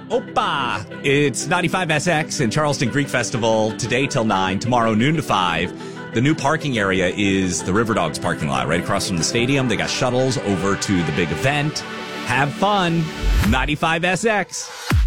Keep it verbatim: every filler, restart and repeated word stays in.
Opa! It's ninety-five S X and Charleston Greek Festival today till nine, tomorrow noon to five. The new parking area is the River Dogs parking lot right across from the stadium. They got shuttles over to the big event. Have fun. ninety-five S X.